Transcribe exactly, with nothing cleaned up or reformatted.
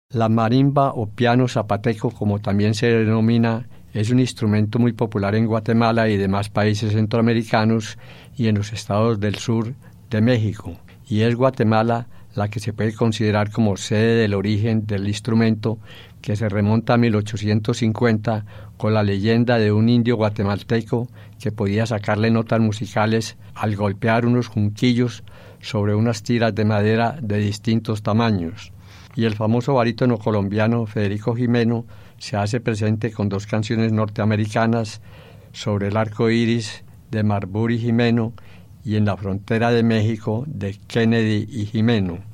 La marimba o piano zapateco, como también se denomina, es un instrumento muy popular en Guatemala y demás países centroamericanos y en los estados del sur de México. Y es Guatemala la que se puede considerar como sede del origen del instrumento, que se remonta a mil ochocientos cincuenta con la leyenda de un indio guatemalteco que podía sacarle notas musicales al golpear unos junquillos sobre unas tiras de madera de distintos tamaños. Y el famoso barítono colombiano Federico Jimeno se hace presente con dos canciones norteamericanas, Sobre el arco iris de Marbury Jimeno y En la frontera de México de Kennedy y Jimeno.